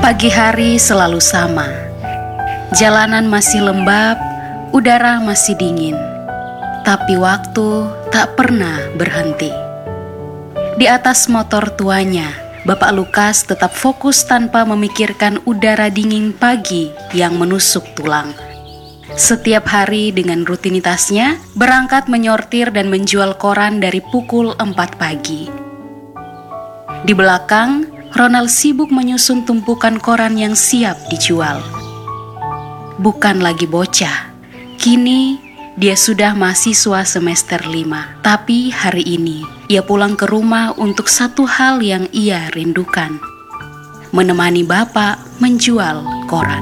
Pagi hari selalu sama. Jalanan masih lembab, udara masih dingin. Tapi waktu tak pernah berhenti. Di atas motor tuanya, Bapak Lukas tetap fokus tanpa memikirkan udara dingin pagi yang menusuk tulang. Setiap hari dengan rutinitasnya, berangkat menyortir dan menjual koran dari pukul 4 pagi. Di belakang, Ronald sibuk menyusun tumpukan koran yang siap dijual. Bukan lagi bocah, kini dia sudah mahasiswa semester 5. Tapi hari ini, ia pulang ke rumah untuk satu hal yang ia rindukan. Menemani bapak menjual koran.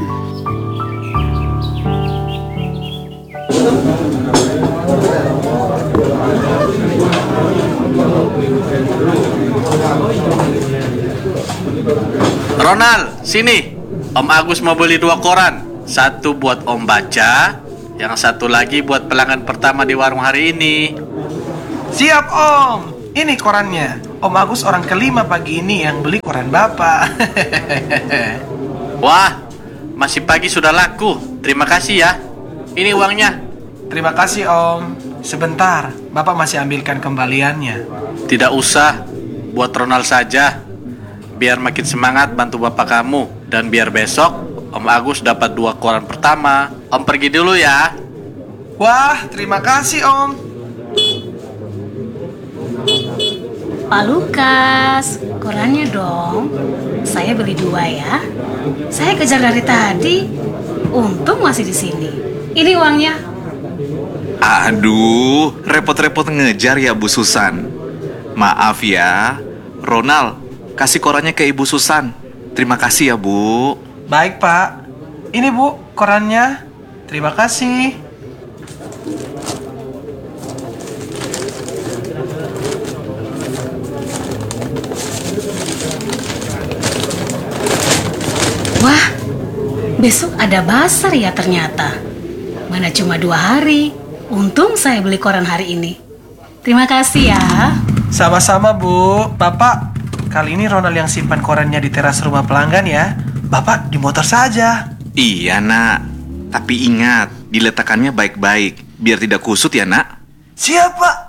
Ronald, sini. Om Agus mau beli 2 koran. Satu buat Om baca, yang satu lagi buat pelanggan pertama di warung hari ini. Siap Om, ini korannya. Om Agus orang kelima pagi ini yang beli koran Bapak. Wah, masih pagi sudah laku. Terima kasih ya. Ini uangnya. Terima kasih Om. Sebentar, Bapak masih ambilkan kembaliannya. Tidak usah, buat Ronald saja. Biar makin semangat bantu bapak kamu. Dan biar besok Om Agus dapat 2 koran pertama. Om pergi dulu ya. Wah, terima kasih Om. Pak Lukas, korannya dong. Saya beli 2 ya. Saya kejar dari tadi. Untung masih di sini. Ini uangnya. Aduh, repot-repot ngejar ya Bu Susan. Maaf ya, Ronald, kasih korannya ke Ibu Susan. Terima kasih ya Bu. Baik Pak. Ini Bu, korannya. Terima kasih. Wah, besok ada basar ya ternyata. Mana cuma 2 hari. Untung saya beli koran hari ini. Terima kasih ya. Sama-sama Bu. Bapak, kali ini Ronald yang simpan korannya di teras rumah pelanggan ya. Bapak di motor saja. Iya nak, tapi ingat, diletakkannya baik-baik, biar tidak kusut ya nak. Siap Pak.